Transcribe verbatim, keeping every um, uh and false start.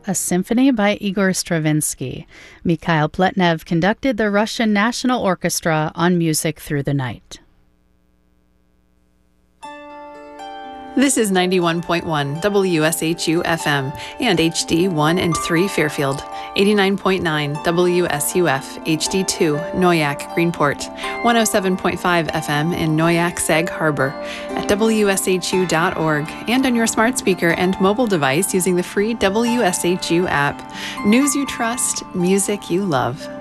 a symphony by Igor Stravinsky. Mikhail Pletnev conducted the Russian National Orchestra on Music Through the Night. This is ninety-one point one W S H U F M and H D one and three Fairfield, eighty-nine point nine W S U F H D two Noyak Greenport, one oh seven point five F M in Noyak Sag Harbor, at W S H U dot org, and on your smart speaker and mobile device using the free W S H U app. News you trust, music you love.